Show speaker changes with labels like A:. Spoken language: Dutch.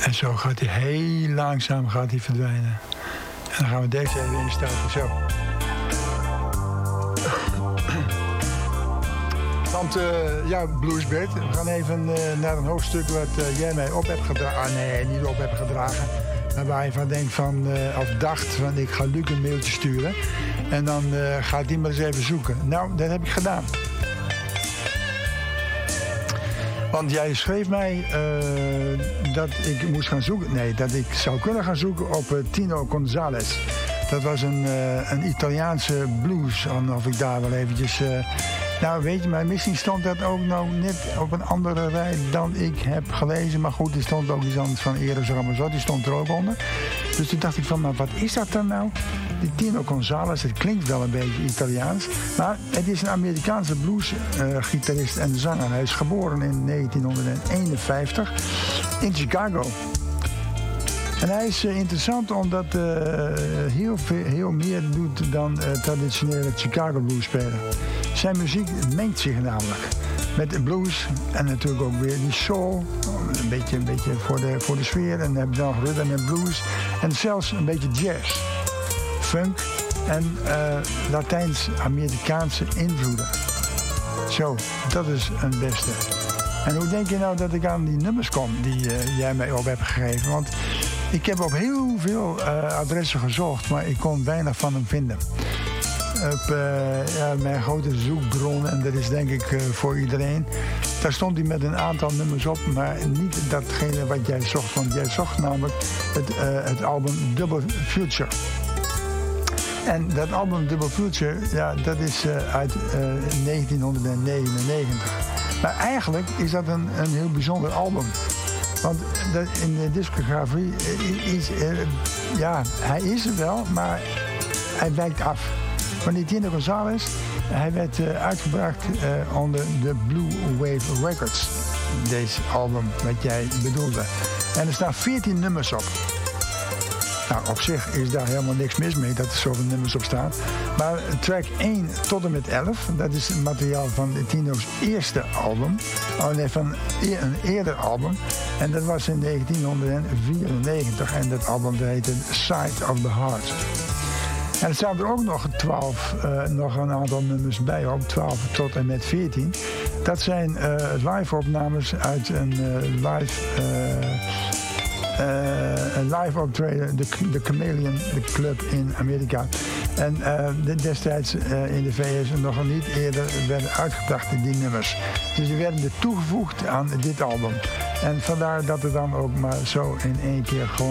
A: En zo gaat hij heel langzaam verdwijnen. En dan gaan we deze even instarten. Zo. Want ja, Bluesbed, we gaan even naar een hoofdstuk wat jij mij op hebt gedragen. Ah nee, niet op hebt gedragen. Maar waar je van denkt van, of dacht van ik ga Luc een mailtje sturen. En dan gaat hij maar eens even zoeken. Nou, dat heb ik gedaan. Want jij schreef mij dat ik moest gaan zoeken. Nee, dat ik zou kunnen gaan zoeken op Tino Gonzalez. Dat was een Italiaanse blues. Of ik daar wel eventjes... nou, weet je, maar misschien stond dat ook nou net op een andere rij dan ik heb gelezen. Maar goed, er stond ook iets anders van Eros Ramazzotti, die stond er ook onder. Dus toen dacht ik van, maar wat is dat dan nou? Die Tino Gonzalez, het klinkt wel een beetje Italiaans. Maar het is een Amerikaanse bluesgitarist en zanger. Hij is geboren in 1951 in Chicago. En hij is interessant omdat heel meer doet dan traditionele Chicago blues spelen. Zijn muziek mengt zich namelijk met de blues en natuurlijk ook weer die soul. Een beetje voor de sfeer. En dan heb je dan rhythm en blues. En zelfs een beetje jazz, funk en Latijns-Amerikaanse invloeden. Zo, dat is een beste. En hoe denk je nou dat ik aan die nummers kom die jij mij op hebt gegeven? Want ik heb op heel veel adressen gezocht, maar ik kon weinig van hem vinden. Op mijn grote zoekbron, en dat is denk ik voor iedereen. Daar stond hij met een aantal nummers op, maar niet datgene wat jij zocht. Want jij zocht namelijk het album Double Future. En dat album Double Future, ja, dat is uit 1999. Maar eigenlijk is dat een heel bijzonder album. Want in de discografie is ja, hij is er wel, maar hij wijkt af. Van die Tino Gonzalez, hij werd uitgebracht onder de Blue Wave Records. Deze album wat jij bedoelde. En er staan 14 nummers op. Nou, op zich is daar helemaal niks mis mee dat er zoveel nummers op staan. Maar track 1 tot en met 11, dat is het materiaal van Tino's eerste album. Oh nee, van een eerder album. En dat was in 1994 en dat album heette Side of the Heart. En er staan er ook nog 12, nog een aantal nummers bij op, 12 tot en met 14. Dat zijn live opnames uit een live optreden, de Chameleon, de club in Amerika. En destijds in de VS nog niet eerder werden uitgebracht die nummers. Dus die werden er toegevoegd aan dit album. En vandaar dat er dan ook maar zo in één keer gewoon